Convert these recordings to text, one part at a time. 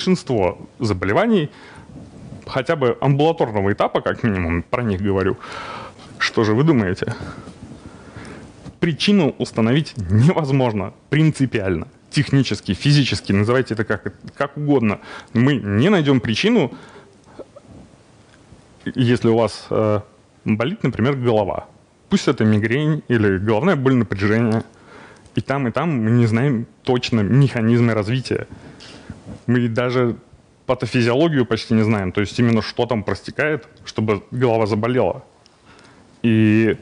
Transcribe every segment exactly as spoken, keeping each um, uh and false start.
большинство заболеваний, хотя бы амбулаторного этапа, как минимум, про них говорю. Что же вы думаете? Причину установить невозможно принципиально, технически, физически, называйте это как, как угодно. Мы не найдем причину, если у вас э, болит, например, голова. Пусть это мигрень или головная боль, напряжение. И там, и там мы не знаем точно механизмы развития. Мы даже патофизиологию почти не знаем, то есть именно что там простекает, чтобы голова заболела. И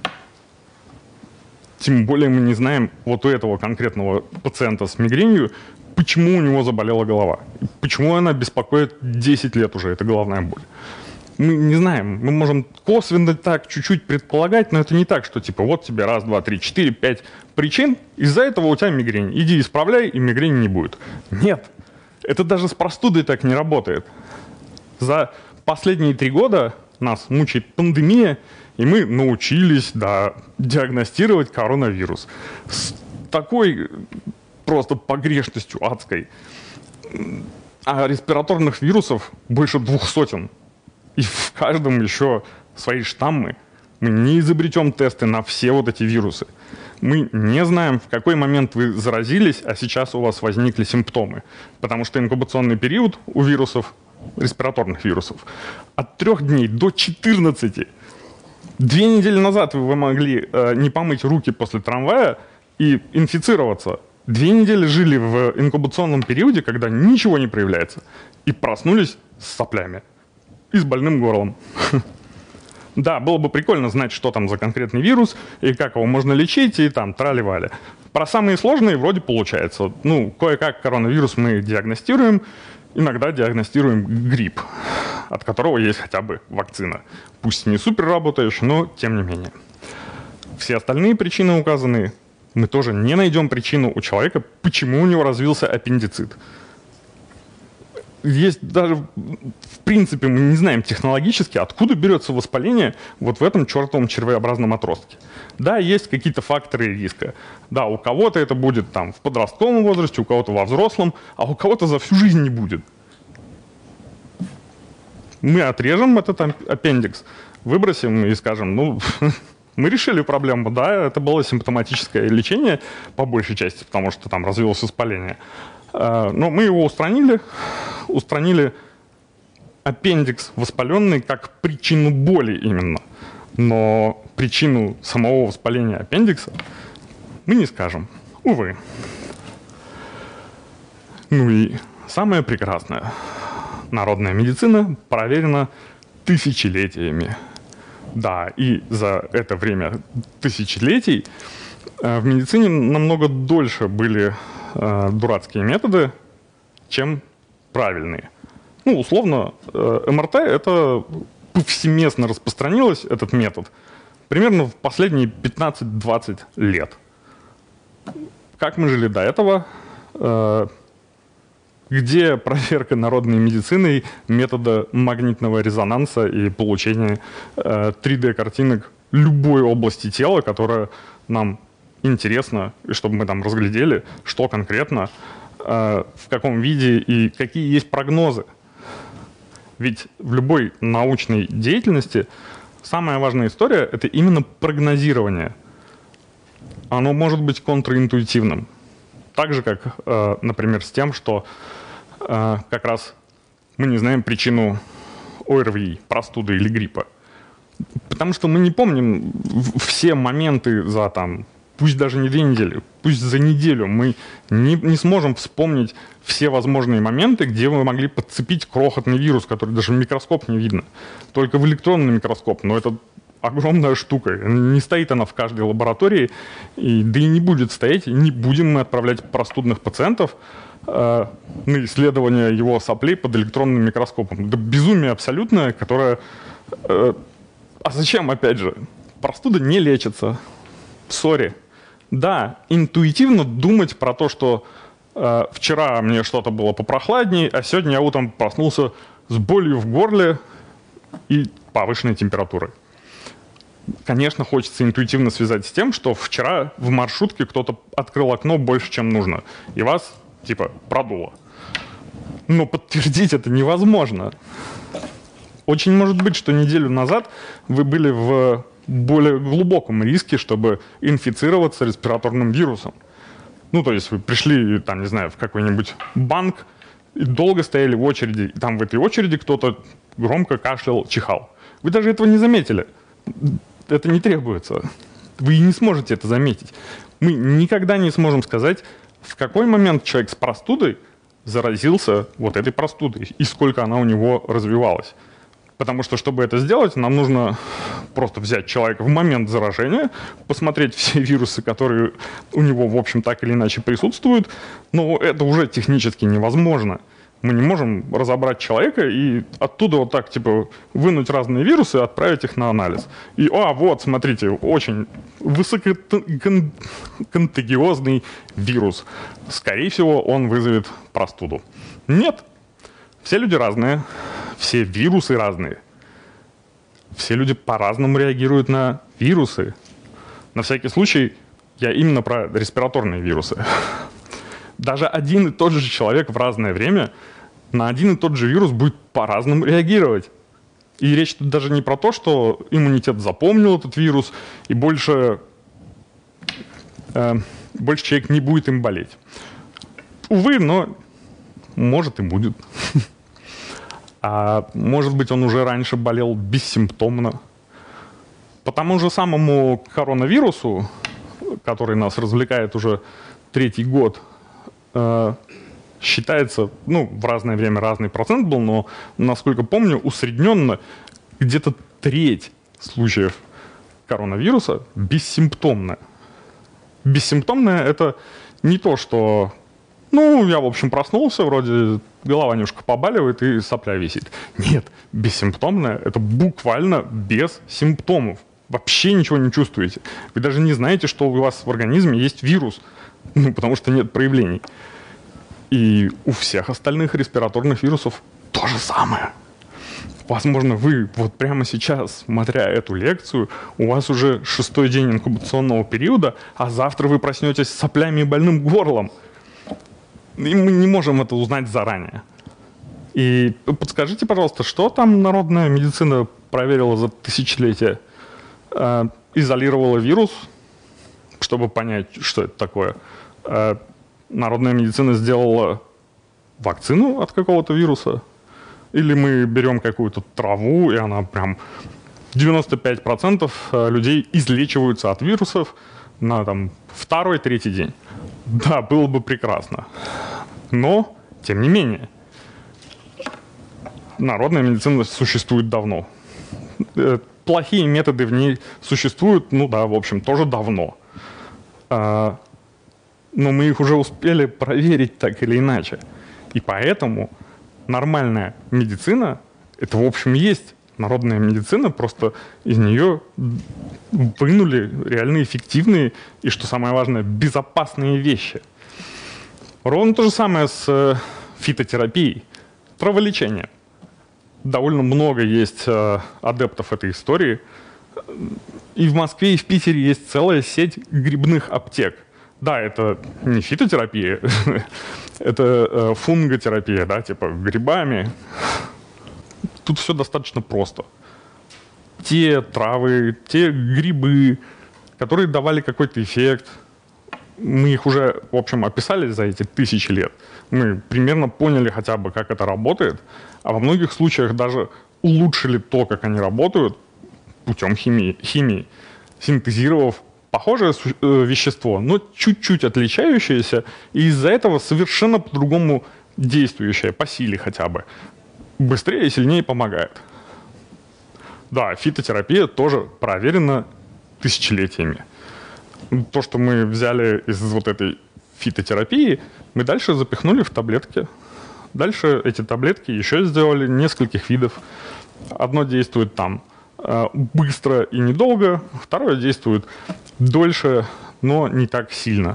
тем более мы не знаем вот у этого конкретного пациента с мигренью, почему у него заболела голова. Почему она беспокоит десять лет уже, эта головная боль. Мы не знаем, мы можем косвенно так чуть-чуть предполагать, но это не так, что типа вот тебе раз, два, три, четыре, пять причин, из-за этого у тебя мигрень. Иди исправляй, и мигрени не будет. Нет, это даже с простудой так не работает. За последние три года нас мучает пандемия, и мы научились, да, диагностировать коронавирус. С такой просто погрешностью адской. А респираторных вирусов больше двух сотен. И в каждом еще свои штаммы. Мы не изобретем тесты на все вот эти вирусы. Мы не знаем, в какой момент вы заразились, а сейчас у вас возникли симптомы. Потому что инкубационный период у вирусов, респираторных вирусов, от трех дней до четырнадцати. Две недели назад вы могли э, не помыть руки после трамвая и инфицироваться. Две недели жили в инкубационном периоде, когда ничего не проявляется, и проснулись с соплями и с больным горлом. Да, было бы прикольно знать, что там за конкретный вирус, и как его можно лечить, и там трали-вали. Про самые сложные вроде получается. Ну, кое-как коронавирус мы диагностируем, иногда диагностируем грипп, от которого есть хотя бы вакцина. Пусть не супер работающая, но тем не менее. Все остальные причины указаны. Мы тоже не найдем причину у человека, почему у него развился аппендицит. Есть даже, в принципе, мы не знаем технологически, откуда берется воспаление вот в этом чертовом червеобразном отростке. Да, есть какие-то факторы риска. Да, у кого-то это будет там в подростковом возрасте, у кого-то во взрослом, а у кого-то за всю жизнь не будет. Мы отрежем этот аппендикс, выбросим и скажем, ну, мы решили проблему, да, это было симптоматическое лечение по большей части, потому что там развилось воспаление. Но мы его устранили, устранили аппендикс воспаленный как причину боли именно. Но причину самого воспаления аппендикса мы не скажем, увы. Ну и самое прекрасное. Народная медицина проверена тысячелетиями. Да, и за это время тысячелетий в медицине намного дольше были э, дурацкие методы, чем правильные. Ну, условно, э, эм эр тэ это повсеместно распространилось, этот метод, примерно в последние пятнадцать-двадцать лет. Как мы жили до этого? Э, где проверка народной медициной метода магнитного резонанса и получения э, три дэ картинок любой области тела, которая нам интересно, и чтобы мы там разглядели, что конкретно, э, в каком виде и какие есть прогнозы. Ведь в любой научной деятельности самая важная история — это именно прогнозирование. Оно может быть контринтуитивным. Так же, как, э, например, с тем, что э, как раз мы не знаем причину о эр ви и, простуды или гриппа. Потому что мы не помним все моменты за там, пусть даже не две недели, пусть за неделю мы не, не сможем вспомнить все возможные моменты, где мы могли подцепить крохотный вирус, который даже в микроскоп не видно. Только в электронный микроскоп, но это огромная штука. Не стоит она в каждой лаборатории, и, да и не будет стоять, и не будем мы отправлять простудных пациентов э, на исследование его соплей под электронным микроскопом. Это безумие абсолютное, которое... Э, а зачем, опять же? Простуда не лечится. Сори. Да, интуитивно думать про то, что э, вчера мне что-то было попрохладнее, а сегодня я утром проснулся с болью в горле и повышенной температурой. Конечно, хочется интуитивно связать с тем, что вчера в маршрутке кто-то открыл окно больше, чем нужно, и вас, типа, продуло. но подтвердить это невозможно. Очень может быть, что неделю назад вы были в более глубоком риске, чтобы инфицироваться респираторным вирусом. Ну, то есть вы пришли, там, не знаю, в какой-нибудь банк, и долго стояли в очереди, и там в этой очереди кто-то громко кашлял, чихал. Вы даже этого не заметили. Это не требуется. Вы не сможете это заметить. Мы никогда не сможем сказать, в какой момент человек с простудой заразился вот этой простудой и сколько она у него развивалась. Потому что, чтобы это сделать, нам нужно просто взять человека в момент заражения, посмотреть все вирусы, которые у него, в общем, так или иначе присутствуют, но это уже технически невозможно. Мы не можем разобрать человека и оттуда вот так, типа, вынуть разные вирусы и отправить их на анализ. И, а, вот, смотрите, очень высококонтагиозный вирус. Скорее всего, он вызовет простуду. Нет. Все люди разные, все вирусы разные. Все люди по-разному реагируют на вирусы. На всякий случай, я именно про респираторные вирусы. Даже один и тот же человек в разное время на один и тот же вирус будет по-разному реагировать. И речь тут даже не про то, что иммунитет запомнил этот вирус, и больше, э, больше человек не будет им болеть. Увы, но может и будет. А может быть, он уже раньше болел бессимптомно. По тому же самому коронавирусу, который нас развлекает уже третий год, э, считается, ну, в разное время разный процент был, но, насколько помню, усредненно где-то треть случаев коронавируса бессимптомная. Бессимптомная — это не то, что, ну, я, в общем, проснулся, вроде голова немножко побаливает и сопля висит. Нет, бессимптомная — это буквально без симптомов. Вообще ничего не чувствуете. Вы даже не знаете, что у вас в организме есть вирус, ну, потому что нет проявлений. И у всех остальных респираторных вирусов то же самое. Возможно, вы вот прямо сейчас, смотря эту лекцию, у вас уже шестой день инкубационного периода, а завтра вы проснетесь с соплями и больным горлом. И мы не можем это узнать заранее. И подскажите, пожалуйста, что там народная медицина проверила за тысячелетия? Э, изолировала вирус, чтобы понять, что это такое. Э, народная медицина сделала вакцину от какого-то вируса? Или мы берем какую-то траву, и она прям девяносто пять процентов людей излечиваются от вирусов на там второй-третий день? Да, было бы прекрасно. Но, тем не менее, народная медицина существует давно. Плохие методы в ней существуют, ну да, в общем, тоже давно. Но мы их уже успели проверить так или иначе. И поэтому нормальная медицина — это, в общем, есть народная медицина, просто из нее вынули реально эффективные и, что самое важное, безопасные вещи. Ровно то же самое с фитотерапией, траволечением. Довольно много есть адептов этой истории. И в Москве, и в Питере есть целая сеть грибных аптек. Да, это не фитотерапия, это фунготерапия, да, типа грибами. Тут все достаточно просто. Те травы, те грибы, которые давали какой-то эффект, мы их уже, в общем, описали за эти тысячи лет. Мы примерно поняли хотя бы, как это работает, а во многих случаях даже улучшили то, как они работают, путем химии, химии, синтезировав похожее вещество, но чуть-чуть отличающееся, и из-за этого совершенно по-другому действующее, по силе хотя бы. Быстрее и сильнее помогает. Да, фитотерапия тоже проверена тысячелетиями. То, что мы взяли из вот этой фитотерапии, мы дальше запихнули в таблетки. Дальше эти таблетки еще сделали нескольких видов. Одно действует там быстро и недолго, второе действует дольше, но не так сильно.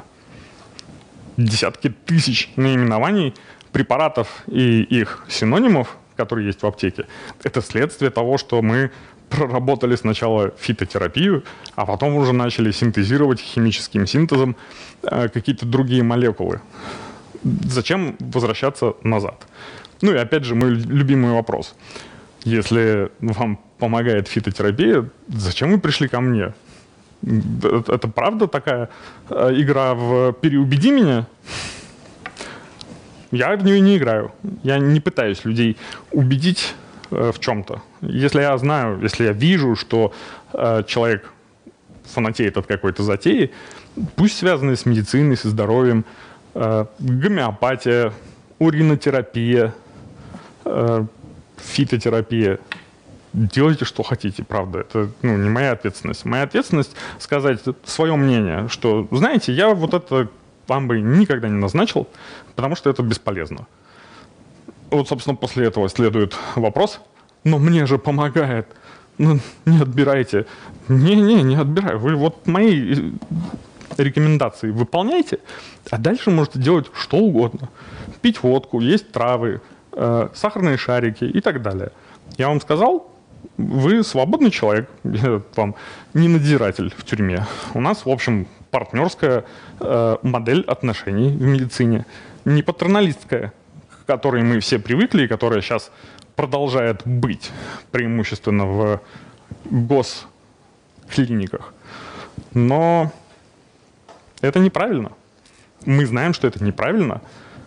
Десятки тысяч наименований препаратов и их синонимов, которые есть в аптеке, это следствие того, что мы проработали сначала фитотерапию, а потом уже начали синтезировать химическим синтезом какие-то другие молекулы. Зачем возвращаться назад? Ну и опять же, мой любимый вопрос. Если вам помогает фитотерапия, зачем вы пришли ко мне? Это, это правда такая э, игра в «переубеди меня»? Я в нее не играю. Я не пытаюсь людей убедить э, в чем-то. Если я знаю, если я вижу, что э, человек фанатеет от какой-то затеи, пусть связанной с медициной, со здоровьем, э, гомеопатия, уринотерапия, э, фитотерапия. Делайте, что хотите, правда. Это ну, не моя ответственность. Моя ответственность сказать свое мнение, что, знаете, я вот это вам бы никогда не назначил, потому что это бесполезно. Вот, собственно, после этого следует вопрос, но мне же помогает. Ну, не отбирайте. Не-не, не отбираю. Вы вот мои рекомендации выполняйте, а дальше можете делать что угодно. Пить водку, есть травы, э, сахарные шарики и так далее. Я вам сказал, вы свободный человек, я вам не надзиратель в тюрьме. У нас, в общем, партнерская э, модель отношений в медицине, не патерналистская, к которой мы все привыкли и которая сейчас продолжает быть преимущественно в госклиниках. Но это неправильно. Мы знаем, что это неправильно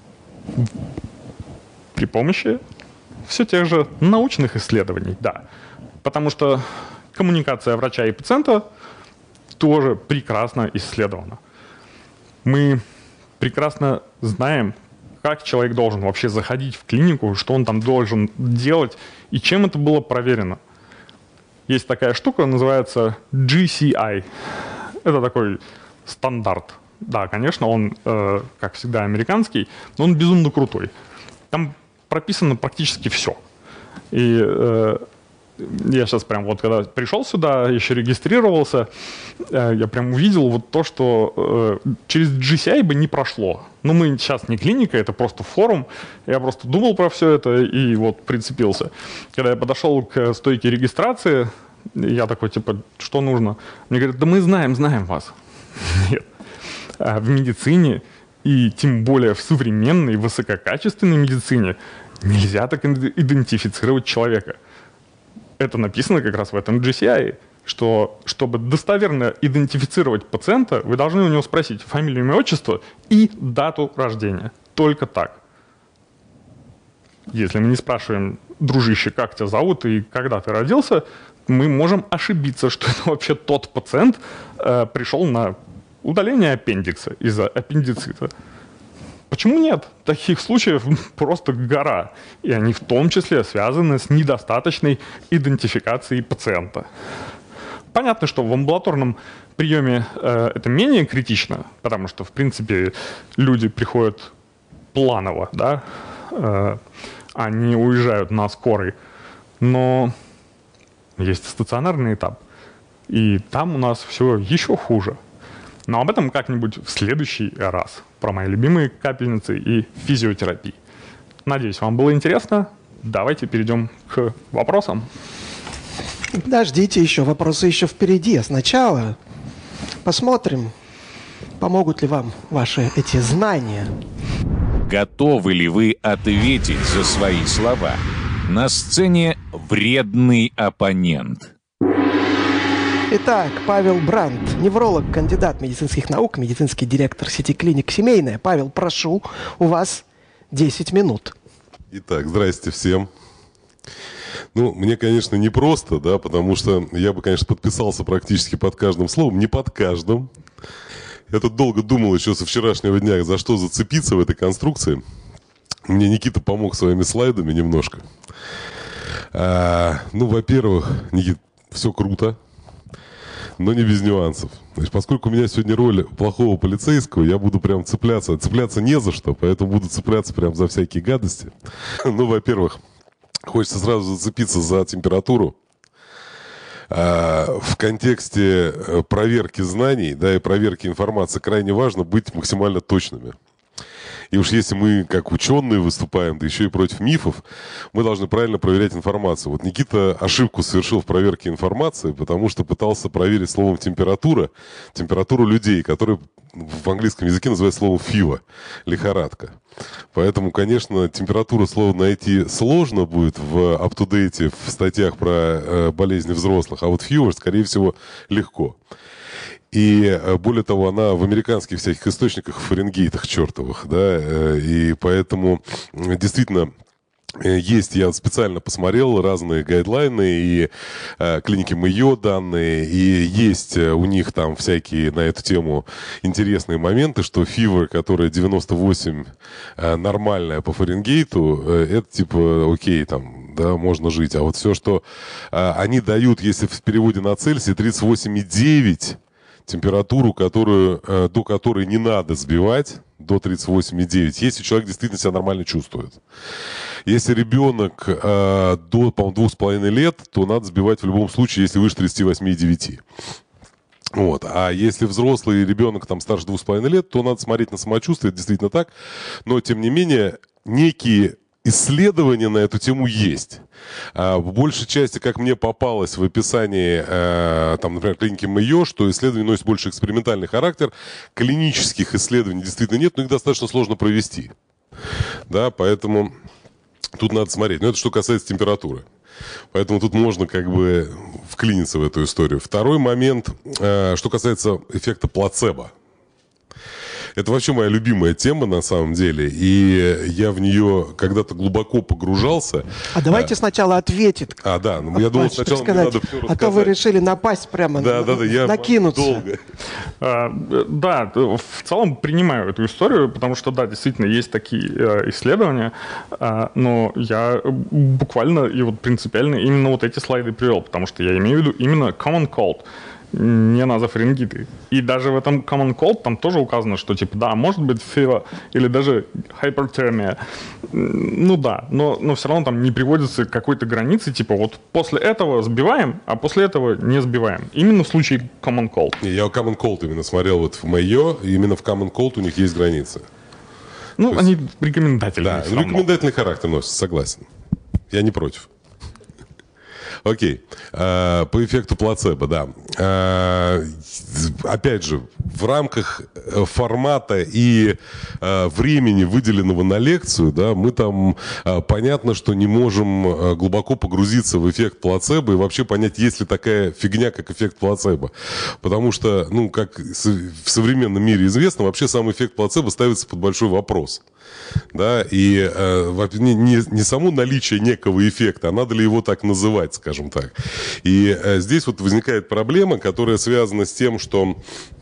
при помощи все тех же научных исследований, да. Потому что коммуникация врача и пациента тоже прекрасно исследована. Мы прекрасно знаем, как человек должен вообще заходить в клинику, что он там должен делать и чем это было проверено. Есть такая штука, называется джи си ай. Это такой стандарт. Да, конечно, он, э, как всегда, американский, но он безумно крутой. Там прописано практически все. И э, я сейчас прям вот, когда пришел сюда, еще регистрировался, э, я прям увидел вот то, что э, через джи си ай бы не прошло. Ну, мы сейчас не клиника, это просто форум. Я просто думал про все это и вот прицепился. Когда я подошел к стойке регистрации, я такой, типа, что нужно? Мне говорят, да мы знаем, знаем вас. Нет. А в медицине, и тем более в современной, высококачественной медицине, нельзя так идентифицировать человека. Это написано как раз в этом джи си ай, что чтобы достоверно идентифицировать пациента, вы должны у него спросить фамилию, имя, отчество и дату рождения. Только так. Если мы не спрашиваем, дружище, как тебя зовут и когда ты родился, мы можем ошибиться, что это вообще тот пациент э, пришел на удаление аппендикса из-за аппендицита. Почему нет? Таких случаев просто гора. И они в том числе связаны с недостаточной идентификацией пациента. Понятно, что в амбулаторном приеме э, это менее критично, потому что, в принципе, люди приходят планово, да, э, они уезжают на скорой. Но есть стационарный этап, и там у нас все еще хуже. Но об этом как-нибудь в следующий раз. Про мои любимые капельницы и физиотерапии. Надеюсь, вам было интересно. Давайте перейдем к вопросам. Подождите еще, вопросы еще впереди. Сначала посмотрим, помогут ли вам ваши эти знания. Готовы ли вы ответить за свои слова? На сцене вредный оппонент. Итак, Павел Брандт, невролог, кандидат медицинских наук, медицинский директор сети клиник «Семейная». Павел, прошу, у вас десять минут. Итак, здрасте всем. Ну, мне, конечно, непросто, да, потому что я бы, конечно, подписался практически под каждым словом, не под каждым. Я тут долго думал еще со вчерашнего дня, за что зацепиться в этой конструкции. Мне Никита помог своими слайдами немножко. А, ну, во-первых, Никит, все круто, но не без нюансов. Значит, поскольку у меня сегодня роль плохого полицейского, я буду прям цепляться. Цепляться не за что, поэтому буду цепляться прям за всякие гадости. Ну, во-первых, хочется сразу зацепиться за температуру. В контексте проверки знаний, да, и проверки информации крайне важно быть максимально точными. И уж если мы, как ученые, выступаем, да еще и против мифов, мы должны правильно проверять информацию. Вот Никита ошибку совершил в проверке информации, потому что пытался проверить словом температура, температуру людей, которые в английском языке называют словом фива, лихорадка. Поэтому, конечно, температуру слова найти сложно будет в up-to-date в статьях про э, болезни взрослых, а вот фива, скорее всего, легко. И более того, она в американских всяких источниках, в Фаренгейтах чертовых, да, и поэтому действительно есть, я специально посмотрел разные гайдлайны и э, клиники Мэйо данные, и есть у них там всякие на эту тему интересные моменты, что фивер, которая девяносто восемь э, нормальная по Фаренгейту, э, это типа окей, там, да, можно жить. А вот все, что э, они дают, если в переводе на Цельсий, тридцать восемь и девять, температуру, которую, э, до которой не надо сбивать, до тридцать восемь и девять, если человек действительно себя нормально чувствует. Если ребенок э, до, по-моему, двух с половиной лет, то надо сбивать в любом случае, если выше тридцать восемь и девять. Вот. А если взрослый ребенок там старше двух с половиной лет, то надо смотреть на самочувствие, это действительно так. Но, тем не менее, некие исследования на эту тему есть. А, в большей части, как мне попалось в описании, э, там, например, клиники Мэйо, что исследование носит больше экспериментальный характер. Клинических исследований действительно нет, но их достаточно сложно провести. Да, поэтому тут надо смотреть. Но это что касается температуры. Поэтому тут можно как бы вклиниться в эту историю. Второй момент, э, что касается эффекта плацебо. Это вообще моя любимая тема, на самом деле, и я в нее когда-то глубоко погружался. А давайте а, сначала ответить. А, да, ну, я думал, сначала мне надо все рассказать. А то вы решили напасть прямо, да, на, да, да, я накинуться. Долго. А, да, в целом принимаю эту историю, потому что, да, действительно, есть такие э, исследования, э, но я буквально и вот принципиально именно вот эти слайды привел, потому что я имею в виду именно common cold, не назофарингиты. И даже в этом common cold там тоже указано, что типа, да, может быть fever или даже hyperthermia. Ну да, но, но все равно там не приводится к какой-то границе, типа вот после этого сбиваем, а после этого не сбиваем. Именно в случае common cold. Я common cold именно смотрел вот в Мэйо, и именно в common cold у них есть границы. Ну, есть, они рекомендательные. Да, рекомендательный характер носят, согласен. Я не против. Окей. А, по эффекту плацебо, да. А, опять же, в рамках формата и а, времени, выделенного на лекцию, да, мы там, а, понятно, что не можем глубоко погрузиться в эффект плацебо и вообще понять, есть ли такая фигня, как эффект плацебо. Потому что, ну, как в современном мире известно, вообще сам эффект плацебо ставится под большой вопрос. Да, и э, не, не, не само наличие некого эффекта, а надо ли его так называть, скажем так. И э, здесь вот возникает проблема, которая связана с тем, что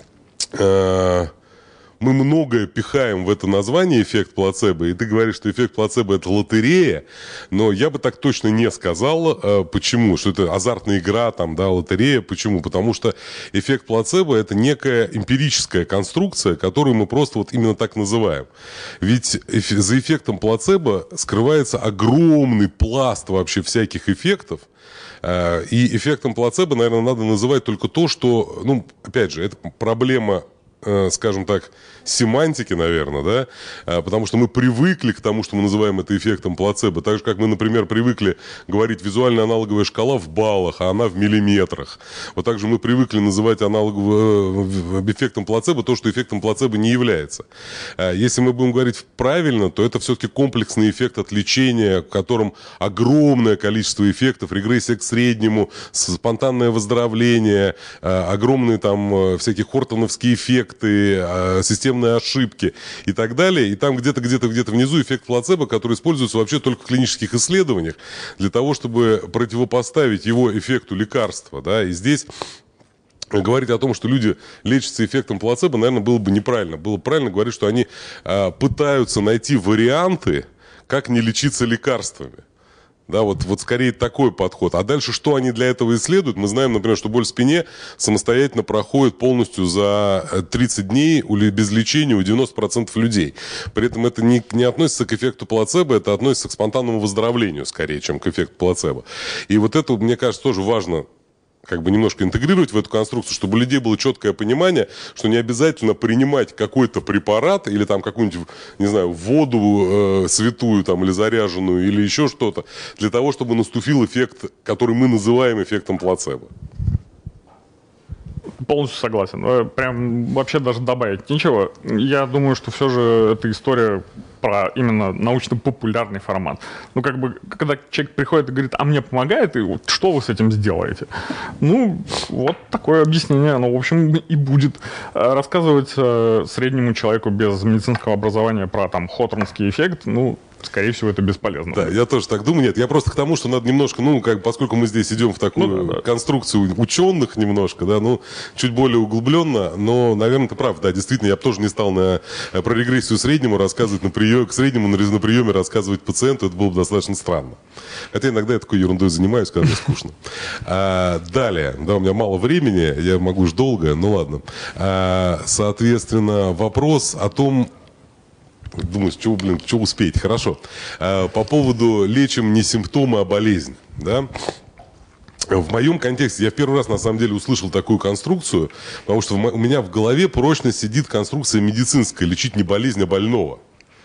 э, мы многое пихаем в это название эффект плацебо, и ты говоришь, что эффект плацебо – это лотерея, но я бы так точно не сказал. Э, почему? Что это азартная игра, там, да, лотерея. Почему? Потому что эффект плацебо – это некая эмпирическая конструкция, которую мы просто вот именно так называем. Ведь эф- за эффектом плацебо скрывается огромный пласт вообще всяких эффектов. Э, и эффектом плацебо, наверное, надо называть только то, что, ну, опять же, это проблема, скажем так, семантики, наверное, да, потому что мы привыкли к тому, что мы называем это эффектом плацебо, так же, как мы, например, привыкли говорить визуальная аналоговая шкала в баллах, а она в миллиметрах. Вот так же мы привыкли называть аналоговым эффектом плацебо то, что эффектом плацебо не является. Если мы будем говорить правильно, то это все-таки комплексный эффект отвлечения, в котором огромное количество эффектов, регрессия к среднему, спонтанное выздоровление, огромные там всякие хортоновские эффекты, системные ошибки и так далее. И там где-то, где-то, где-то внизу эффект плацебо, который используется вообще только в клинических исследованиях для того, чтобы противопоставить его эффекту лекарства. Да? И здесь говорить о том, что люди лечатся эффектом плацебо, наверное, было бы неправильно. Было бы правильно говорить, что они а, пытаются найти варианты, как не лечиться лекарствами. Да, вот, вот скорее такой подход. А дальше, что они для этого исследуют? Мы знаем, например, что боль в спине самостоятельно проходит полностью за тридцать дней без лечения у девяноста процентов людей. При этом это не, не относится к эффекту плацебо, это относится к спонтанному выздоровлению скорее, чем к эффекту плацебо. И вот это, мне кажется, тоже важно как бы немножко интегрировать в эту конструкцию, чтобы у людей было четкое понимание, что не обязательно принимать какой-то препарат или там какую-нибудь, не знаю, воду э, святую там, или заряженную, или еще что-то, для того, чтобы наступил эффект, который мы называем эффектом плацебо. Полностью согласен. Прям вообще даже добавить ничего. Я думаю, что все же эта история про именно научно-популярный формат. Ну, как бы, когда человек приходит и говорит, а мне помогает, и вот что вы с этим сделаете? Ну, вот такое объяснение, оно, в общем, и будет. Рассказывать э, среднему человеку без медицинского образования про, там, Хоторнский эффект, ну, скорее всего, это бесполезно. Да, я тоже так думаю. Нет, я просто к тому, что надо немножко, ну, как, поскольку мы здесь идем в такую ну, да, да. конструкцию ученых немножко, да, ну, чуть более углубленно, но, наверное, ты прав, да, действительно, я бы тоже не стал на, про регрессию среднему рассказывать на приеме, к среднему на, на приеме рассказывать пациенту, это было бы достаточно странно. Хотя иногда я такой ерундой занимаюсь, когда мне скучно. А, далее, да, у меня мало времени, я могу уж долго, ну ладно. А, соответственно, вопрос о том, думаю, что, блин, что успеть? Хорошо. А, по поводу лечим не симптомы, а болезнь. Да? В моем контексте я в первый раз, на самом деле, услышал такую конструкцию, потому что у меня в голове прочно сидит конструкция медицинская, лечить не болезнь, а больного.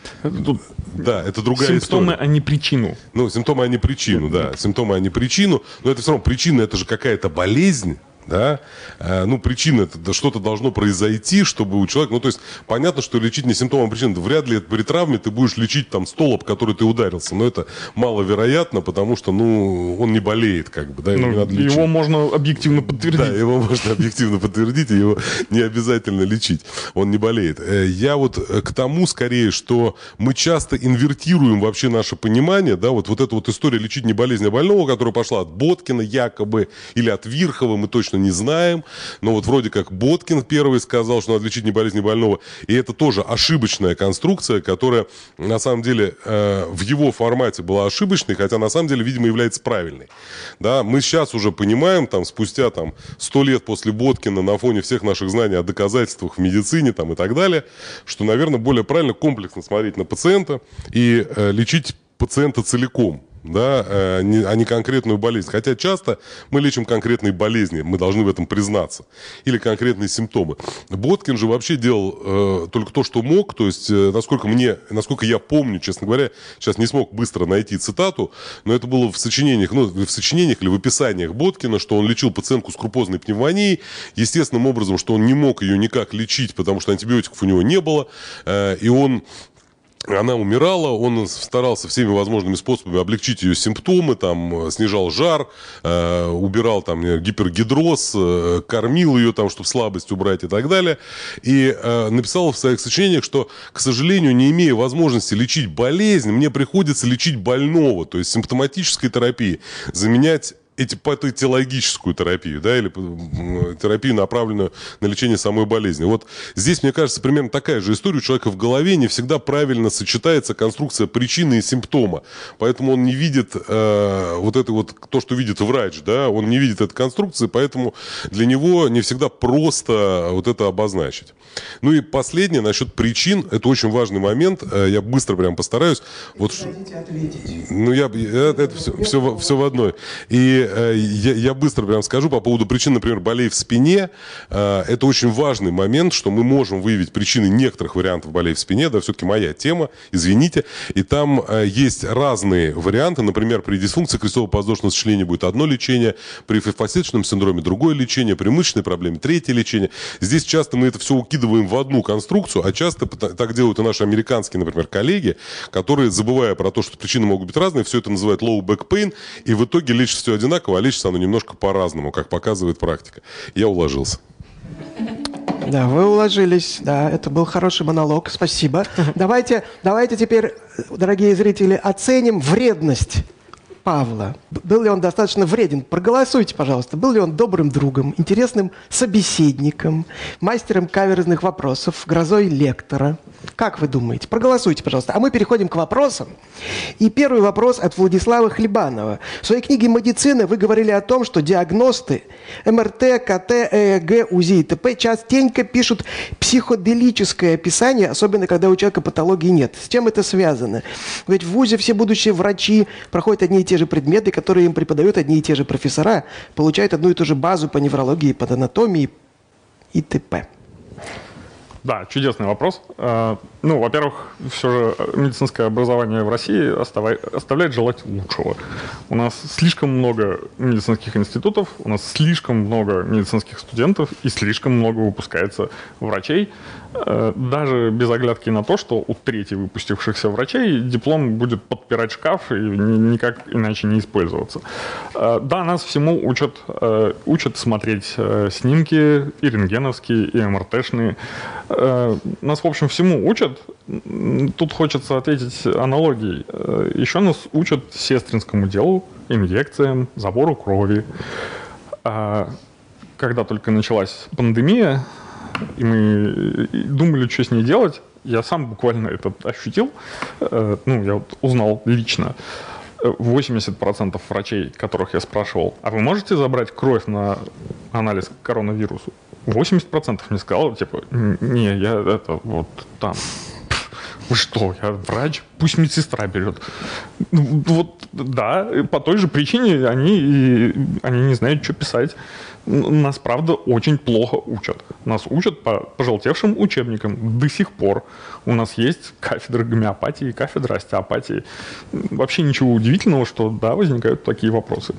Тут да, это другая симптомы, история. а не причину. Ну, симптомы, а не причину, да. Симптомы, а не причину. Но это все равно причина, это же какая-то болезнь. Да? А, ну, причина, это что-то должно произойти, чтобы у человека... Ну, то есть, понятно, что лечить не симптомом, а причиной. Вряд ли при травме ты будешь лечить там столб, который ты ударился. Но это маловероятно, потому что, ну, он не болеет, как бы, да, его ну, не надо лечить. Его можно объективно подтвердить. Да, его можно объективно подтвердить, и его не обязательно лечить. Он не болеет. Я вот к тому, скорее, что мы часто инвертируем вообще наше понимание, да, вот, вот эта вот история лечить не болезнь, а больного, которая пошла от Боткина якобы, или от Вирхова, мы точно не знаем, но вот вроде как Боткин первый сказал, что надо лечить не болезнь, не больного, и это тоже ошибочная конструкция, которая на самом деле э, в его формате была ошибочной, хотя на самом деле, видимо, является правильной. Да, мы сейчас уже понимаем, там, спустя там, сто лет после Боткина, на фоне всех наших знаний о доказательствах в медицине там, и так далее, что, наверное, более правильно комплексно смотреть на пациента и э, лечить пациента целиком. Да, а не конкретную болезнь. Хотя часто мы лечим конкретные болезни, мы должны в этом признаться. Или конкретные симптомы. Боткин же вообще делал э, только то, что мог. То есть, э, насколько мне, насколько я помню, честно говоря, сейчас не смог быстро найти цитату, но это было в сочинениях, ну, в сочинениях или в описаниях Боткина, что он лечил пациентку с крупозной пневмонией, естественным образом, что он не мог ее никак лечить, потому что антибиотиков у него не было, э, и он... Она умирала, он старался всеми возможными способами облегчить ее симптомы, там, снижал жар, э, убирал там, гипергидроз, э, кормил ее, там, чтобы слабость убрать и так далее. И э, написал в своих сочинениях, что, к сожалению, не имея возможности лечить болезнь, мне приходится лечить больного, то есть симптоматической терапией, заменять эпатиологическую терапию, да, или терапию, направленную на лечение самой болезни. Вот здесь, мне кажется, примерно такая же история. У человека в голове не всегда правильно сочетается конструкция причины и симптома. Поэтому он не видит э, вот это вот, то, что видит врач, да, он не видит этой конструкции, поэтому для него не всегда просто вот это обозначить. Ну и последнее, насчет причин, это очень важный момент, я быстро прям постараюсь. Вот, ну, я, это, это все, все, все в одной. И Я, я быстро прям скажу по поводу причин, например, болей в спине. Это очень важный момент, что мы можем выявить причины некоторых вариантов болей в спине. Да, все-таки моя тема, извините. И там есть разные варианты. Например, при дисфункции крестцово-подвздошного сочленения будет одно лечение, при фасеточном синдроме другое лечение, при мышечной проблеме третье лечение. Здесь часто мы это все укидываем в одну конструкцию, а часто так делают и наши американские, например, коллеги, которые, забывая про то, что причины могут быть разные, все это называют low back pain, и в итоге лечат все одинаково, а лечится оно немножко по-разному, как показывает практика. Я уложился. Да, вы уложились. Да, это был хороший монолог. Спасибо. Давайте, давайте теперь, дорогие зрители, оценим вредность Павла. Был ли он достаточно вреден? Проголосуйте, пожалуйста. Был ли он добрым другом, интересным собеседником, мастером каверзных вопросов, грозой лектора? Как вы думаете? Проголосуйте, пожалуйста. А мы переходим к вопросам. И первый вопрос от Владислава Хлебанова. В своей книге «Медицина» вы говорили о том, что диагносты эм эр тэ, ка тэ, э э гэ, УЗИ и т.п. частенько пишут психоделическое описание, особенно когда у человека патологии нет. С чем это связано? Ведь в ВУЗе все будущие врачи проходят одни и те те же предметы, которые им преподают одни и те же профессора, получают одну и ту же базу по неврологии, по анатомии и т.п.? Да, чудесный вопрос. Э, Ну, во-первых, все же медицинское образование в России остава- оставляет желать лучшего. У нас слишком много медицинских институтов, у нас слишком много медицинских студентов и слишком много выпускается врачей. Э, Даже без оглядки на то, что у трети выпустившихся врачей диплом будет подпирать шкаф и ни- никак иначе не использоваться. Э, Да, нас всему учат, э, учат смотреть э, снимки и рентгеновские, и эм эр тэ-шные. Э, Нас, в общем, всему учат. Тут хочется ответить аналогией. Э, Еще нас учат сестринскому делу, инъекциям, забору крови. А когда только началась пандемия, и мы думали, что с ней делать, я сам буквально это ощутил. Э, Ну, я вот узнал лично. восемьдесят процентов врачей, которых я спрашивал, а вы можете забрать кровь на анализ к коронавирусу? восемьдесят процентов мне сказал, типа, не, я это вот там. Вы что, я врач? Пусть медсестра берет. Ну, вот, да, по той же причине они, и- они не знают, что писать. Нас, правда, очень плохо учат. Нас учат по пожелтевшим учебникам до сих пор. У нас есть кафедра гомеопатии, кафедра остеопатии. Вообще ничего удивительного, что, да, возникают такие вопросы.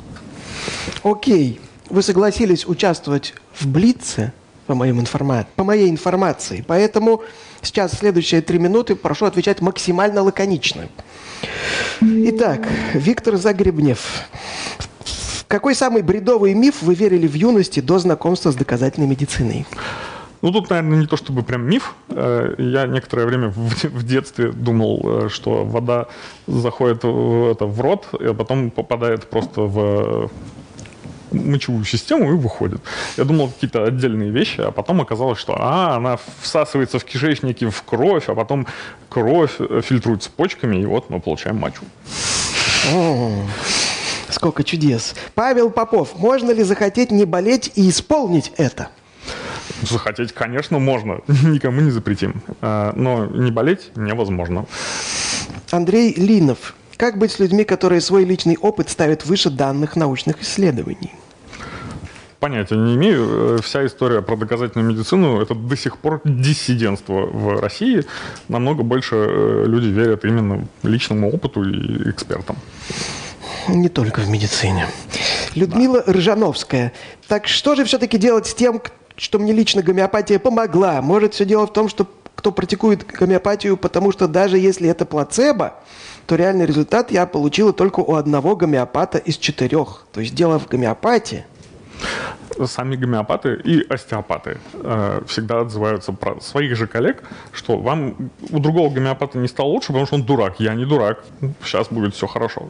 Окей, вы согласились участвовать в Блице, по, моим информа... по моей информации, поэтому сейчас следующие три минуты прошу отвечать максимально лаконично. Итак, Виктор Загребнев. В какой самый бредовый миф вы верили в юности до знакомства с доказательной медициной? Ну, тут, наверное, не то чтобы прям миф. Э, Я некоторое время в в детстве думал, э, что вода заходит в, это, в рот, а потом попадает просто в мочевую систему и выходит. Я думал какие-то отдельные вещи, а потом оказалось, что а, она всасывается в кишечнике, в кровь, а потом кровь фильтруется почками, и вот мы получаем мочу. О, сколько чудес. Павел Попов, можно ли захотеть не болеть и исполнить это? Захотеть, конечно, можно. Никому не запретим. Э, Но не болеть невозможно. Андрей Линов. Как быть с людьми, которые свой личный опыт ставят выше данных научных исследований? Понятия не имею. Э, Вся история про доказательную медицину – это до сих пор диссидентство в России. Намного больше э, люди верят именно личному опыту и экспертам. Не только в медицине. Людмила Ржановская. Так что же все-таки делать с тем, к- что мне лично гомеопатия помогла? Может, все дело в том, что кто практикует гомеопатию, потому что даже если это плацебо, то реальный результат я получила только у одного гомеопата из четырех. То есть дело в гомеопатии. Сами гомеопаты и остеопаты э, всегда отзываются про своих же коллег, что вам у другого гомеопата не стало лучше, потому что он дурак. Я не дурак. Сейчас будет все хорошо.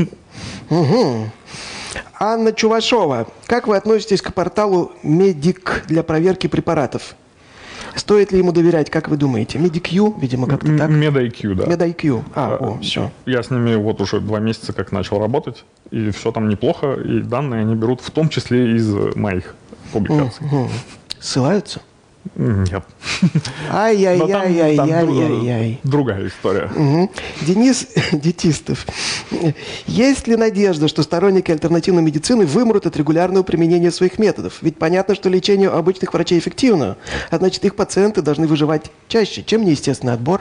Угу. Анна Чувашова. Как вы относитесь к порталу Медик для проверки препаратов? Стоит ли ему доверять, как вы думаете? Медикью, видимо, как-то так? MedIQ, да. MedIQ. А, о, все. Я с ними вот уже два месяца как начал работать, и все там неплохо, и данные они берут в том числе из моих публикаций. Ссылаются? Нет. Но там- там Ай-яй-яй-яй-яй-яй. дру- другая история. Мгм. Денис Детистов. Есть ли надежда, что сторонники альтернативной медицины вымрут от регулярного применения своих методов? Ведь понятно, что лечение у обычных врачей эффективно, а значит, их пациенты должны выживать чаще, чем неестественный отбор.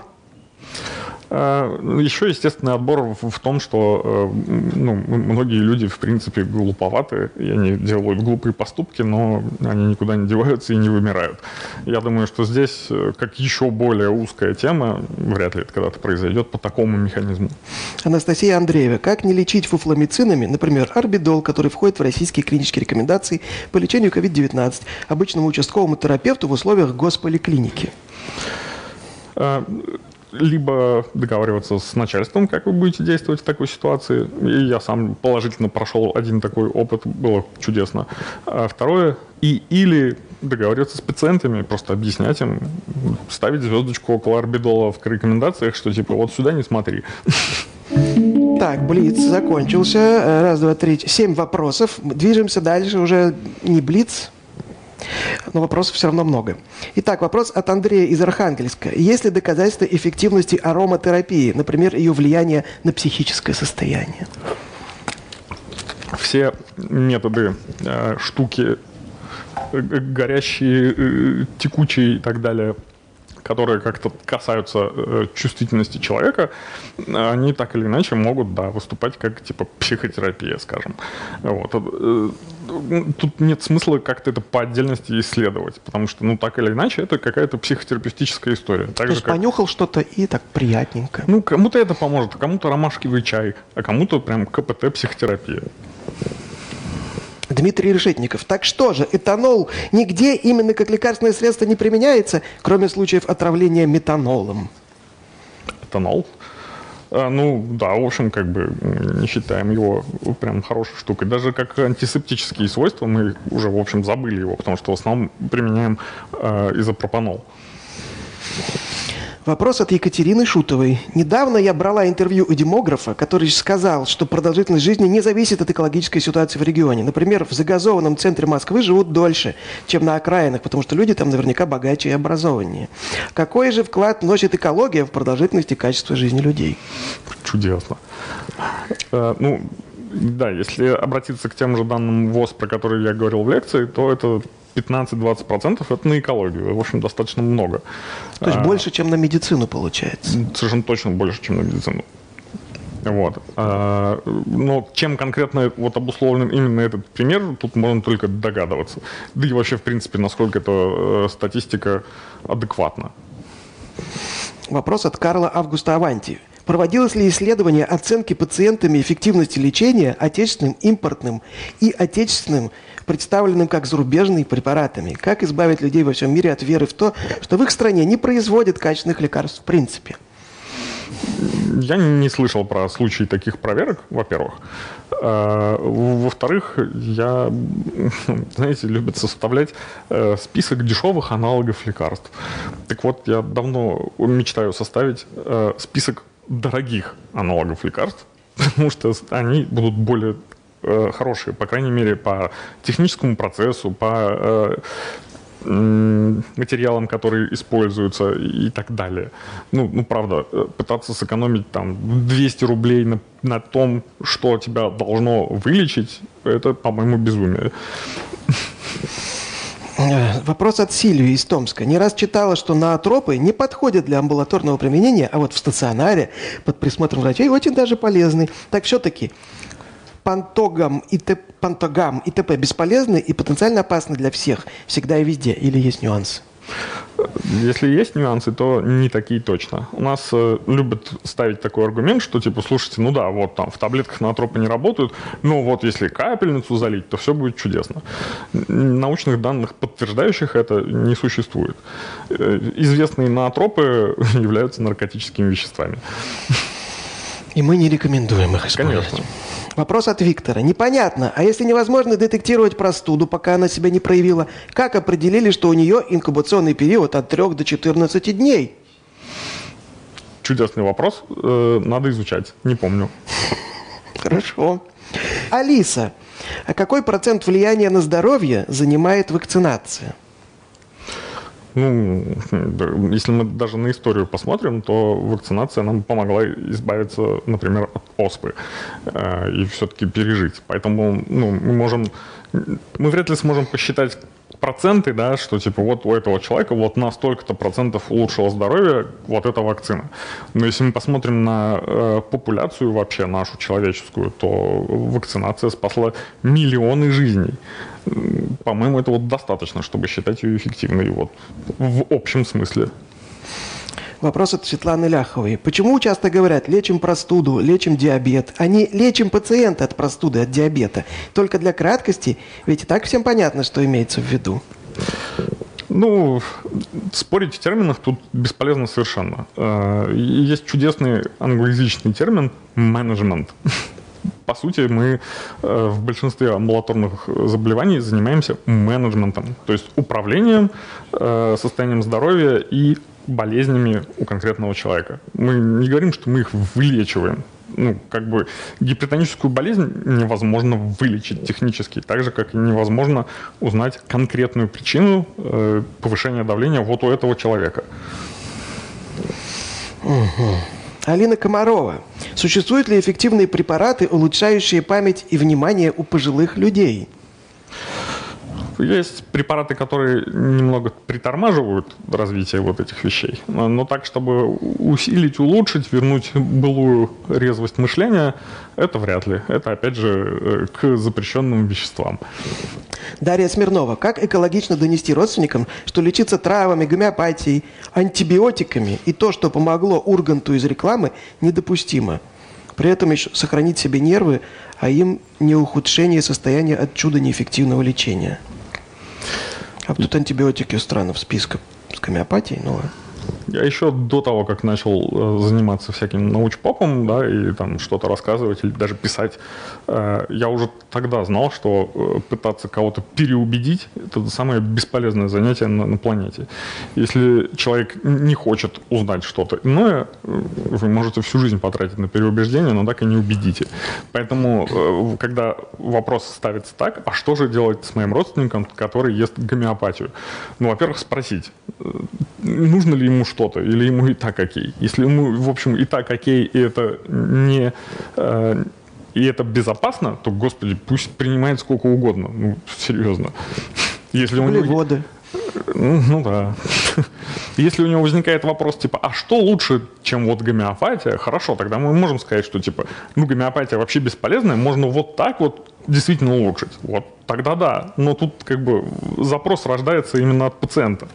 Еще естественный отбор в, в том, что э, ну, многие люди, в принципе, глуповаты, и они делают глупые поступки, но они никуда не деваются и не вымирают. Я думаю, что здесь, э, как еще более узкая тема, вряд ли это когда-то произойдет по такому механизму. Анастасия Андреева. Как не лечить фуфломицинами, например, орбидол, который входит в российские клинические рекомендации по лечению ковид девятнадцать, обычному участковому терапевту в условиях госполиклиники? Э, Либо договариваться с начальством, как вы будете действовать в такой ситуации. И я сам положительно прошел один такой опыт, было чудесно. А второе, и или договариваться с пациентами, просто объяснять им, ставить звездочку около орбидола в рекомендациях, что типа вот сюда не смотри. Так, блиц закончился. Раз, два, три, семь вопросов. Движемся дальше. Уже не блиц, но вопросов все равно много. Итак, вопрос от Андрея из Архангельска. Есть ли доказательства эффективности ароматерапии, например, ее влияния на психическое состояние? все методы, э, штуки, э, горящие, э, текучие и так далее, которые как-то касаются э, чувствительности человека, они так или иначе могут, да, выступать как типа психотерапия, скажем. Вот. Э, тут нет смысла как-то это по отдельности исследовать, потому что, ну, так или иначе, это какая-то психотерапевтическая история. Так То же, есть как... понюхал что-то и так приятненько. Ну, кому-то это поможет, а кому-то ромашковый чай, а кому-то прям КПТ-психотерапия. Дмитрий Решетников. Так что же, этанол нигде именно как лекарственное средство не применяется, кроме случаев отравления метанолом? Этанол? А, ну, да, в общем, как бы не считаем его прям хорошей штукой. Даже как антисептические свойства мы уже, в общем, забыли его, потому что в основном применяем э, изопропанол. Вопрос от Екатерины Шутовой. Недавно я брала интервью у демографа, который сказал, что продолжительность жизни не зависит от экологической ситуации в регионе. Например, в загазованном центре Москвы живут дольше, чем на окраинах, потому что люди там наверняка богаче и образованнее. Какой же вклад вносит экология в продолжительность и качество жизни людей? Чудесно. Э, ну, да, если обратиться к тем же данным ВОЗ, про которые я говорил в лекции, то это пятнадцать-двадцать процентов это на экологию. В общем, достаточно много. То есть а, больше, чем на медицину получается? Совершенно точно больше, чем на медицину. Вот. А, но чем конкретно вот обусловлен именно этот пример, тут можно только догадываться. Да и вообще, в принципе, насколько эта э, статистика адекватна. Вопрос от Карла Августа Аванти. Проводилось ли исследование оценки пациентами эффективности лечения отечественным, импортным и отечественным, представленным как зарубежными препаратами? Как избавить людей во всем мире от веры в то, что в их стране не производят качественных лекарств в принципе? Я не слышал про случаи таких проверок, во-первых. Во-вторых, я, знаете, любят составлять список дешевых аналогов лекарств. Так вот, я давно мечтаю составить список дорогих аналогов лекарств, потому что они будут более хорошие, по крайней мере, по техническому процессу, по материалам, которые используются и так далее. Ну, ну правда, пытаться сэкономить там двести рублей на, на том, что тебя должно вылечить, это, по-моему, безумие. Вопрос от Сильвии из Томска. Не раз читала, что ноотропы не подходят для амбулаторного применения, а вот в стационаре под присмотром врачей очень даже полезны. Так все-таки пантогам и, т... пантогам и т.п. бесполезны и потенциально опасны для всех, всегда и везде, или есть нюансы? Если есть нюансы, то не такие точно. У нас э, любят ставить такой аргумент, что типа, слушайте, ну да, вот там в таблетках ноотропы не работают, но вот если капельницу залить, то все будет чудесно. Научных данных, подтверждающих это, не существует. Э, известные ноотропы являются наркотическими веществами. И мы не рекомендуем их использовать. Конечно. Вопрос от Виктора. Непонятно, а если невозможно детектировать простуду, пока она себя не проявила, как определили, что у нее инкубационный период от трёх до четырнадцати дней? Чудесный вопрос. Э, надо изучать. Не помню. Хорошо. Алиса, а какой процент влияния на здоровье занимает вакцинация? Ну, если мы даже на историю посмотрим, то вакцинация нам помогла избавиться, например, от оспы э, и все-таки пережить. Поэтому ну, мы можем, мы вряд ли сможем посчитать проценты, да, что типа вот у этого человека вот на столько-то процентов улучшило здоровье вот эта вакцина. Но если мы посмотрим на э, популяцию вообще нашу человеческую, то вакцинация спасла миллионы жизней. По-моему, это вот достаточно, чтобы считать ее эффективной вот, в общем смысле. Вопрос от Светланы Ляховой. Почему часто говорят, лечим простуду, лечим диабет, а не лечим пациента от простуды, от диабета? Только для краткости, ведь и так всем понятно, что имеется в виду. Ну, спорить в терминах тут бесполезно совершенно. Есть чудесный англоязычный термин «менеджмент». По сути, мы э, в большинстве амбулаторных заболеваний занимаемся менеджментом, то есть управлением э, состоянием здоровья и болезнями у конкретного человека. Мы не говорим, что мы их вылечиваем. Ну, как бы гипертоническую болезнь невозможно вылечить технически, так же, как и невозможно узнать конкретную причину э, повышения давления вот у этого человека. Угу. Алина Комарова. Существуют ли эффективные препараты, улучшающие память и внимание у пожилых людей? Есть препараты, которые немного притормаживают развитие вот этих вещей, но так, чтобы усилить, улучшить, вернуть былую резвость мышления, это вряд ли. Это, опять же, к запрещенным веществам. Дарья Смирнова. Как экологично донести родственникам, что лечиться травами, гомеопатией, антибиотиками и то, что помогло Урганту из рекламы, недопустимо? При этом еще сохранить себе нервы, а им не ухудшение состояния от чуда неэффективного лечения. А тут антибиотики у стран в списке с гомеопатией, ну ладно. Я еще до того, как начал заниматься всяким научпопом, да, и там что-то рассказывать или даже писать, я уже тогда знал, что пытаться кого-то переубедить – это самое бесполезное занятие на, на планете. Если человек не хочет узнать что-то иное, вы можете всю жизнь потратить на переубеждение, но так и не убедите. Поэтому, когда вопрос ставится так, а что же делать с моим родственником, который ест гомеопатию? Ну, во-первых, спросить, нужно ли ему что-то, или ему и так окей. Если ему, в общем, и так окей, и это не... Э, и это безопасно, то, господи, пусть принимает сколько угодно. Ну, серьезно. Если у него... Углеводы. Ну, ну да. Если у него возникает вопрос, типа, а что лучше, чем вот гомеопатия? Хорошо, тогда мы можем сказать, что, типа, ну, гомеопатия вообще бесполезная, можно вот так вот действительно улучшить. Вот тогда да. Но тут, как бы, запрос рождается именно от пациента.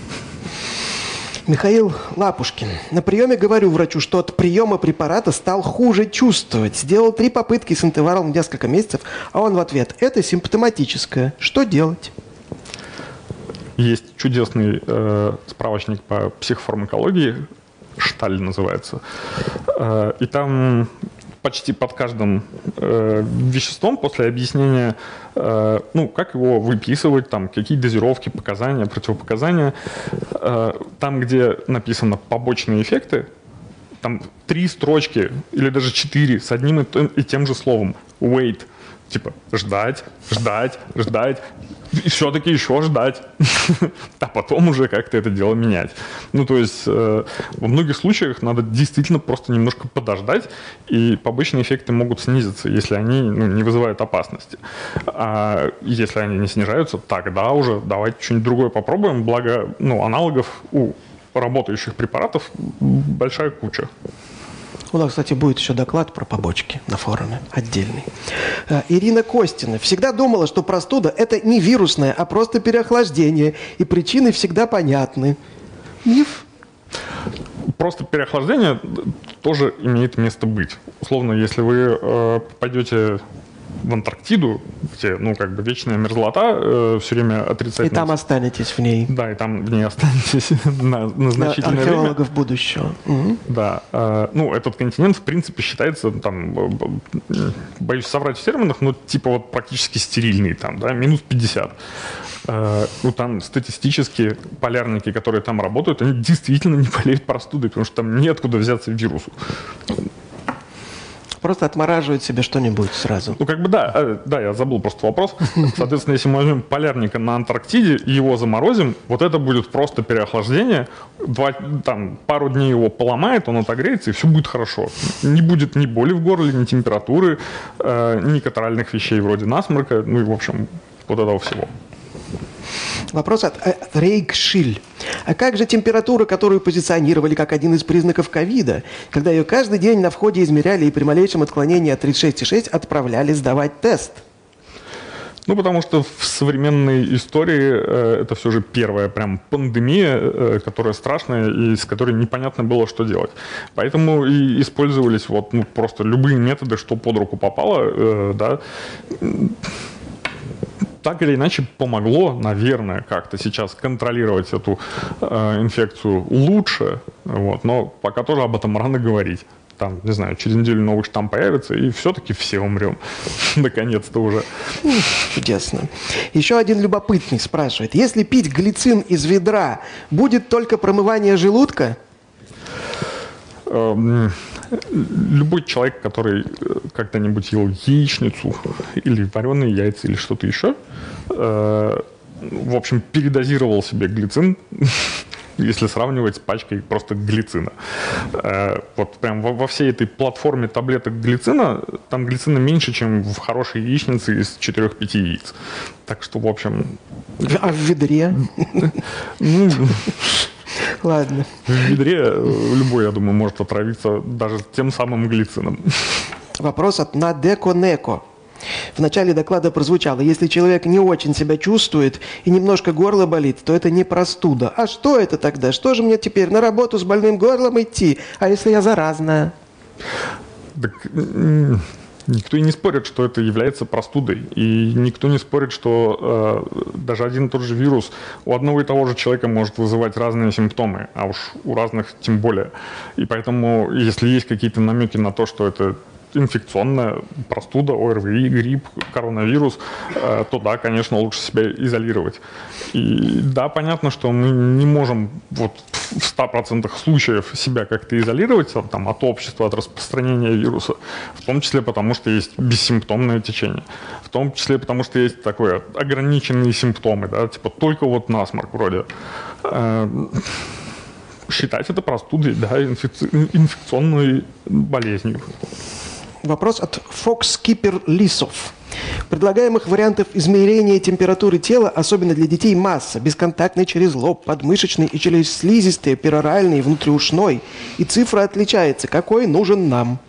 Михаил Лапушкин. На приеме говорю врачу, что от приема препарата стал хуже чувствовать. Сделал три попытки с интервалом в несколько месяцев, а он в ответ: это симптоматическое. Что делать? Есть чудесный э, справочник по психофармакологии, «Шталь» называется. Э, и там почти под каждым э, веществом после объяснения, э, ну, как его выписывать, там, какие дозировки, показания, противопоказания. Э, там, где написано «побочные эффекты», там три строчки или даже четыре с одним и тем же словом «wait». Типа ждать, ждать, ждать, и все-таки еще ждать, а потом уже как-то это дело менять. Ну, то есть э, во многих случаях надо действительно просто немножко подождать, и побочные эффекты могут снизиться, если они, ну, не вызывают опасности. А если они не снижаются, тогда уже давайте что-нибудь другое попробуем, благо, ну, аналогов у работающих препаратов большая куча. У нас, кстати, будет еще доклад про побочки на форуме отдельный. Ирина Костина. Всегда думала, что простуда – это не вирусное, а просто переохлаждение, и причины всегда понятны. Миф? Просто переохлаждение тоже имеет место быть. Условно, если вы э, пойдете в Антарктиду, где, ну, как бы вечная мерзлота, э, все время отрицательно. И там останетесь в ней. Да, и там в ней останетесь на, на значительное время. Археологов будущего. Угу. Да. Э, ну, этот континент, в принципе, считается, там, э, боюсь соврать в терминах, но типа вот практически стерильный, там, да, минус пятьдесят. Э, ну, там статистически полярники, которые там работают, они действительно не болеют простудой, потому что там неоткуда взяться вирусу. Просто отмораживают себе что-нибудь сразу. Ну, как бы да, да, я забыл просто вопрос. Соответственно, если мы возьмем полярника на Антарктиде и его заморозим, вот это будет просто переохлаждение. Два, там, пару дней его поломает, он отогреется, и все будет хорошо. Не будет ни боли в горле, ни температуры, э, ни катаральных вещей вроде насморка, ну и, в общем, вот этого всего. Вопрос от, от Рейкшиль. А как же температура, которую позиционировали как один из признаков ковида, когда ее каждый день на входе измеряли и при малейшем отклонении от тридцать шесть и шесть отправляли сдавать тест? Ну, потому что в современной истории э, это все же первая прям пандемия, э, которая страшная и с которой непонятно было, что делать. Поэтому и использовались вот, ну, просто любые методы, что под руку попало, э, да. Так или иначе помогло, наверное, как-то сейчас контролировать эту э, инфекцию лучше, вот, но пока тоже об этом рано говорить. Там, не знаю, через неделю новый штамм появится, и все-таки все умрем. Наконец-то уже. Чудесно. Еще один любопытный спрашивает. Если пить глицин из ведра, будет только промывание желудка? Любой человек, который когда-нибудь ел яичницу или вареные яйца или что-то еще, в общем, передозировал себе глицин, если сравнивать с пачкой просто глицина. Вот прям во всей этой платформе таблеток глицина, там глицина меньше, чем в хорошей яичнице из четырех-пяти яиц. Так что, в общем... А в ведре? Ну... Ладно. В ведре любой, я думаю, может отравиться даже тем самым глицином. Вопрос от Надеко Неко. В начале доклада прозвучало: если человек не очень себя чувствует и немножко горло болит, то это не простуда. А что это тогда? Что же мне теперь, на работу с больным горлом идти? А если я заразная? Так, никто и не спорит, что это является простудой. И никто не спорит, что э, даже один и тот же вирус у одного и того же человека может вызывать разные симптомы, а уж у разных тем более. И поэтому, если есть какие-то намеки на то, что это инфекционная простуда, ОРВИ, грипп, коронавирус, э, то да, конечно, лучше себя изолировать. И да, понятно, что мы не можем вот в ста процентах случаев себя как-то изолировать там, от общества, от распространения вируса, в том числе потому, что есть бессимптомное течение, в том числе потому, что есть такое ограниченные симптомы, да, типа только вот насморк вроде. Э, считать это простудой, да, инфекци- инфекционной болезнью. Вопрос от Фокскипер Лисов. Предлагаемых вариантов измерения температуры тела, особенно для детей, масса. Бесконтактный через лоб, подмышечный и через слизистые, пероральный, внутриушной. И цифра отличается. Какой нужен нам?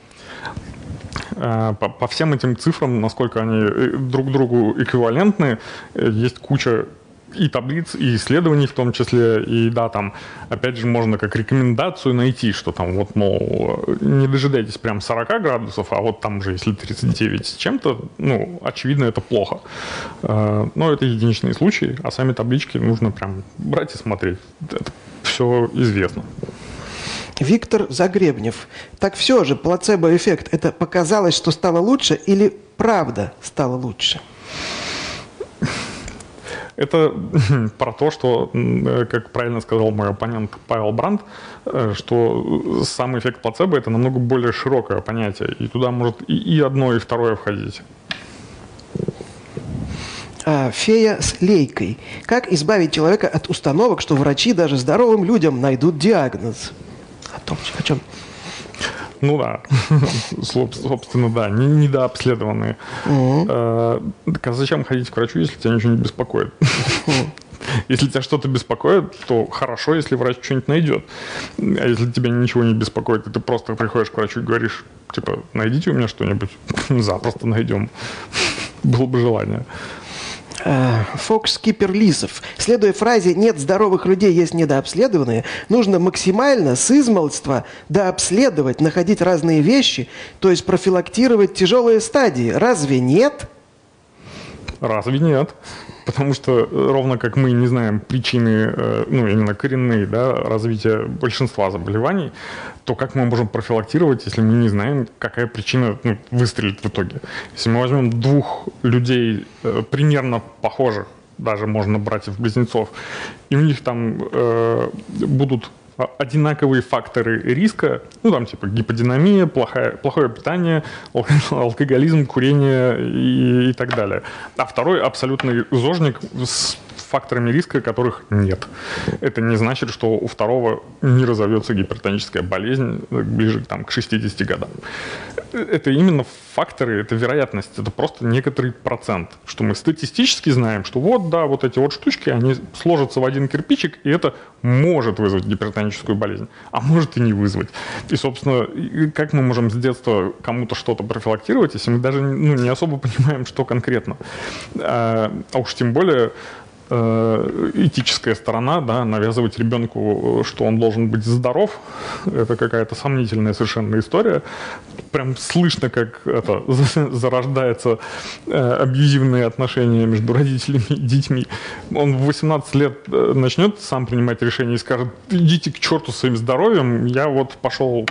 По, по всем этим цифрам, насколько они друг другу эквивалентны, есть куча и таблиц, и исследований в том числе, и да, там, опять же, можно как рекомендацию найти, что там вот, мол, не дожидайтесь прям сорок градусов, а вот там же, если тридцать девять с чем-то, ну, очевидно, это плохо. Но это единичные случаи, а сами таблички нужно прям брать и смотреть. Это все известно. Виктор Загребнев. Так все же, плацебо-эффект, это показалось, что стало лучше, или правда стало лучше? Это про то, что, как правильно сказал мой оппонент Павел Брандт, что сам эффект плацебо – это намного более широкое понятие, и туда может и одно, и второе входить. А, фея с лейкой. Как избавить человека от установок, что врачи даже здоровым людям найдут диагноз? О том, о чем? Ну да, собственно, да, недообследованные. Угу. Так а зачем ходить к врачу, если тебя ничего не беспокоит? Если тебя что-то беспокоит, то хорошо, если врач что-нибудь найдет. А если тебя ничего не беспокоит, и ты просто приходишь к врачу и говоришь, типа, найдите у меня что-нибудь, запросто найдем. Было бы желание. Фокскипер Лисов. Следуя фразе «нет здоровых людей, есть недообследованные», нужно максимально с измалства дообследовать, находить разные вещи, то есть профилактировать тяжелые стадии. Разве нет? Разве нет? Потому что ровно как мы не знаем причины, ну, именно коренные, да, развития большинства заболеваний, то как мы можем профилактировать, если мы не знаем, какая причина, ну, выстрелит в итоге? Если мы возьмем двух людей примерно похожих, даже можно братьев-близнецов, и у них там э, будут одинаковые факторы риска, ну там типа гиподинамия, плохое, плохое питание, алкоголизм, курение и, и так далее. А второй абсолютный зожник с факторами риска, которых нет. Это не значит, что у второго не разовьется гипертоническая болезнь ближе там, к шестидесяти годам. Это именно факторы, это вероятность, это просто некоторый процент, что мы статистически знаем, что вот, да, вот эти вот штучки, они сложатся в один кирпичик, и это может вызвать гипертоническую болезнь, а может и не вызвать. И, собственно, как мы можем с детства кому-то что-то профилактировать, если мы даже ну, не особо понимаем, что конкретно. А, а уж тем более этическая сторона, да, навязывать ребенку, что он должен быть здоров, это какая-то сомнительная совершенно история. Прям слышно, как это зарождается э, абьюзивные отношения между родителями и детьми. Он в восемнадцать лет начнет сам принимать решения и скажет: идите к черту своим здоровьем, я вот пошел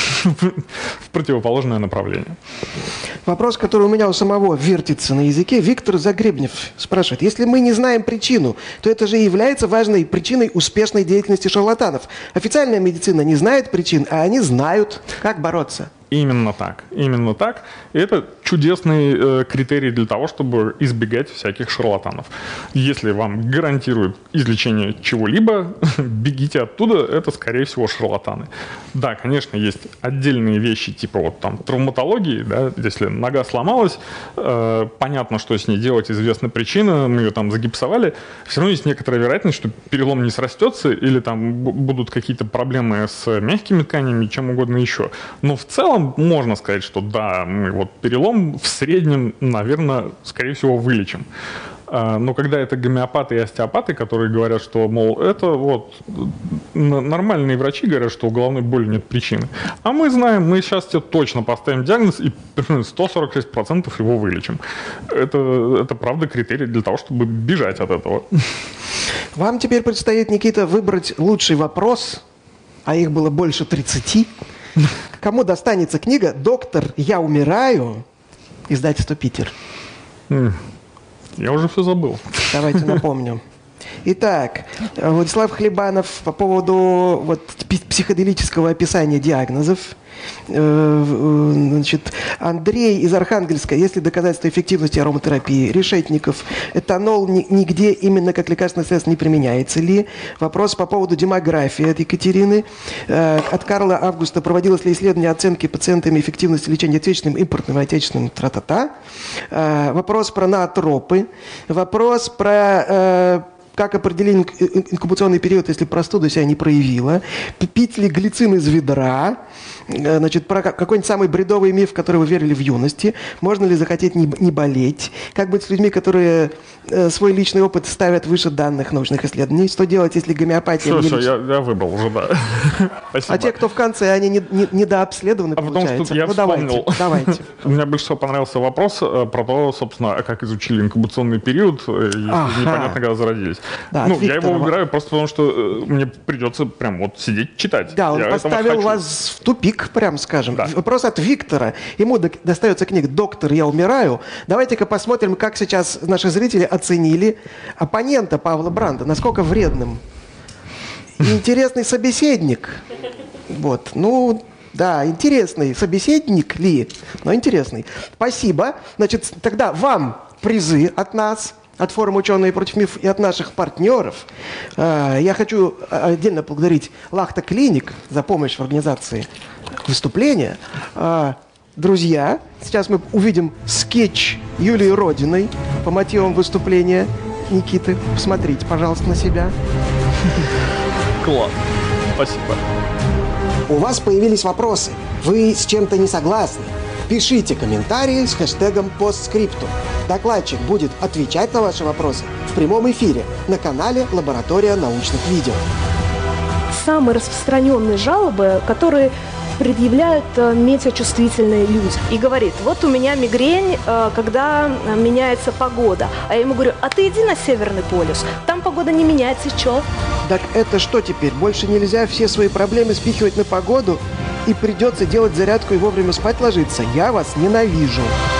в противоположное направление. Вопрос, который у меня у самого вертится на языке. Виктор Загребнев спрашивает: если мы не знаем причину, то это же и является важной причиной успешной деятельности шарлатанов. Официальная медицина не знает причин, а они знают. Как бороться? Именно так, именно так. И это чудесный э, критерий для того, чтобы избегать всяких шарлатанов. Если вам гарантируют излечение чего-либо, бегите оттуда, это, скорее всего, шарлатаны. Да, конечно, есть отдельные вещи, типа вот там травматологии, да, если нога сломалась, э, понятно, что с ней делать, известна причина, мы ее там загипсовали, все равно есть некоторая вероятность, что перелом не срастется или там б- будут какие-то проблемы с мягкими тканями, чем угодно еще. Но в целом можно сказать, что да, мы вот перелом в среднем, наверное, скорее всего, вылечим. Но когда это гомеопаты и остеопаты, которые говорят, что, мол, это вот нормальные врачи говорят, что у головной боли нет причины. А мы знаем, мы сейчас тебе точно поставим диагноз и сто сорок шесть процентов его вылечим. Это, это правда критерий для того, чтобы бежать от этого. Вам теперь предстоит, Никита, выбрать лучший вопрос, а их было больше тридцати. Кому достанется книга «Доктор, я умираю», издательство «Питер». Я уже все забыл. Давайте напомню. Итак, Владислав Хлебанов по поводу вот, психоделического описания диагнозов. Значит, Андрей из Архангельска. Есть ли доказательства эффективности ароматерапии? Решетников. Этанол нигде именно как лекарственное средство не применяется ли? Вопрос по поводу демографии от Екатерины. От Карла Августа. Проводилось ли исследование оценки пациентами эффективности лечения отечественным, импортным и отечественным? Тра-та-та. Вопрос про ноотропы. Вопрос про... Как определить инкубационный период, если простуда себя не проявила? Пить ли глицин из ведра? Значит, про какой-нибудь самый бредовый миф, в который вы верили в юности. Можно ли захотеть не, не болеть? Как быть с людьми, которые э, свой личный опыт ставят выше данных научных исследований? Что делать, если гомеопатия... Все, не все, лечит? я, я выбрал уже, да. Спасибо. А те, кто в конце, они не, не, недообследованы, А потому получается? что я ну, вспомнил. давайте, давайте. Мне больше всего понравился вопрос э, про то, собственно, как изучили инкубационный период, э, если Ага. непонятно, когда зародились. Да, ну, от я его Виктора. выбираю просто потому, что э, мне придется прям вот сидеть читать. Да, он Я этого поставил хочу. вас в тупик, прям скажем. Да. Вопрос от Виктора. Ему до- достается книга «Доктор, я умираю». Давайте-ка посмотрим, как сейчас наши зрители оценили оппонента Павла Бранда. Насколько вредным. Интересный собеседник. Вот. Ну, да, интересный собеседник ли, но интересный. Спасибо. Значит, тогда вам призы от нас, от форума «Ученые против мифов» и от наших партнеров. Э, Я хочу отдельно поблагодарить Лахта Клиник за помощь в организации выступления. Э, Друзья, сейчас мы увидим скетч Юлии Родиной по мотивам выступления Никиты. Посмотрите, пожалуйста, на себя. Класс. Спасибо. У вас появились вопросы. Вы с чем-то не согласны? Пишите комментарии с хэштегом постскриптум. Докладчик будет отвечать на ваши вопросы в прямом эфире на канале «Лаборатория научных видео». Самые распространенные жалобы, которые предъявляют э, метеочувствительные люди. И говорит, вот у меня мигрень, э, когда э, меняется погода. А я ему говорю, а ты иди на Северный полюс, там погода не меняется, и чё? Так это что теперь? Больше нельзя все свои проблемы спихивать на погоду и придется делать зарядку и вовремя спать ложиться? Я вас ненавижу.